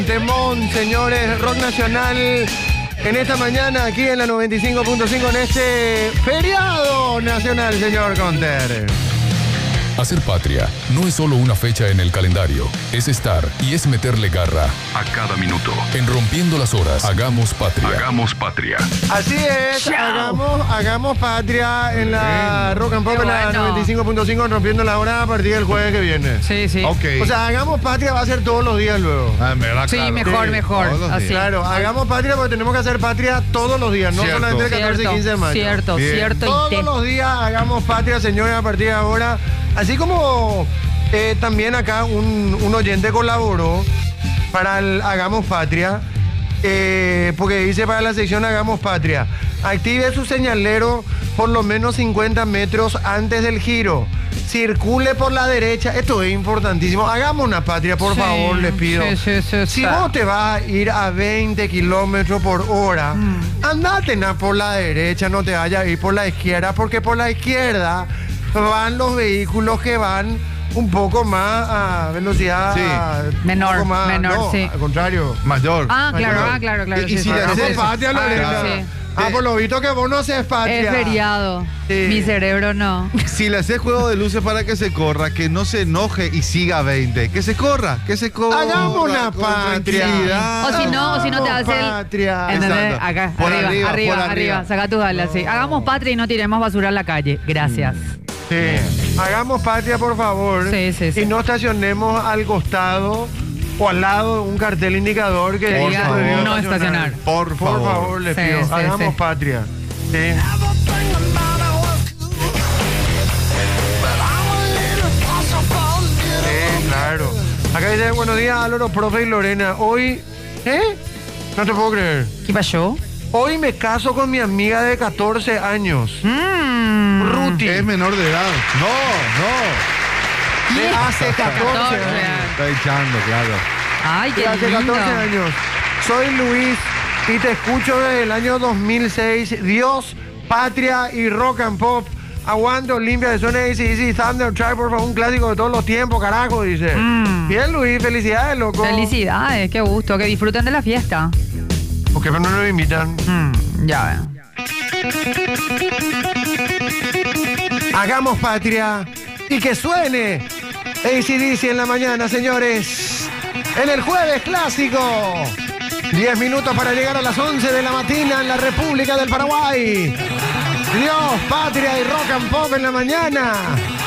Temón, señores, rock nacional en esta mañana aquí en la 95.5 en este feriado nacional, señor Conter. Hacer patria no es solo una fecha en el calendario, es estar y es meterle garra a cada minuto. En Rompiendo las Horas, hagamos patria. Hagamos patria. Así es, hagamos patria en la Rock and Pop en la 95.5 Rompiendo la Hora a partir del jueves que viene. Sí, sí. Okay. O sea, hagamos patria va a ser todos los días luego. Ah, ¿verdad? Sí, claro. Mejor. Así. Claro, hagamos patria porque tenemos que hacer patria todos los días, no solamente el 14 y 15 de mayo. Cierto. Todos los días hagamos patria, señores, a partir de ahora. Así como también acá un oyente colaboró para el Hagamos Patria, porque dice para la sección Hagamos Patria, active su señalero por lo menos 50 metros antes del giro, circule por la derecha, esto es importantísimo, hagamos una patria, por favor, les pido. Si vos te vas a ir a 20 kilómetros por hora, andate por la derecha, no te vayas a ir por la izquierda, porque por la izquierda van los vehículos que van un poco más a velocidad menor, sí. Al contrario, mayor. Claro. Y si le haces patria, por lo visto que vos no haces patria. Es feriado. Sí. Mi cerebro no. Si le haces juego de luces para que se corra, que no se enoje y siga a 20. Que se corra. Hagamos una patria. O si no te hace patria. Acá, por arriba. Saca tus alas, sí. Hagamos patria y no tiremos basura a la calle. Gracias. Sí. Hagamos patria, por favor. Sí. Y no estacionemos al costado o al lado de un cartel indicador que diga no estacionar. Por favor, les pido. Hagamos patria. Sí. Claro. Acá dice, buenos días, Álvaro, profe y Lorena. Hoy, no te puedo creer. ¿Qué pasó? Hoy me caso con mi amiga de 14 años. Ruti. Es menor de edad. No. De hace 14 años. Está echando, claro. Ay, qué hace lindo. 14 años. Soy Luis y te escucho desde el año 2006. Dios, patria y rock and pop. Aguanto, limpia de suena AC/DC, Thunder, Try, por favor, un clásico de todos los tiempos, carajo, dice. Bien, Luis, felicidades, loco. Felicidades, qué gusto, que disfruten de la fiesta. ¿Por qué no nos invitan? Ya Hagamos patria y que suene AC/DC en la mañana, señores. En el jueves clásico. 10 minutos para llegar a las 11 de la mañana en la República del Paraguay. Dios, patria y rock and pop en la mañana.